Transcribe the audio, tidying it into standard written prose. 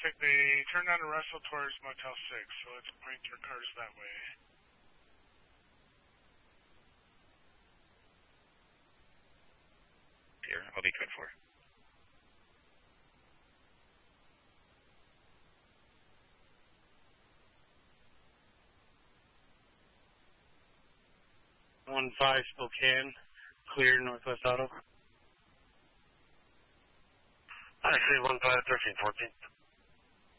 traffic. They turned down to Russell towards Motel 6, so let's point your cars that way. Here, I'll be code 4. Spokane, clear Northwest Auto. I see 15, 13, 14.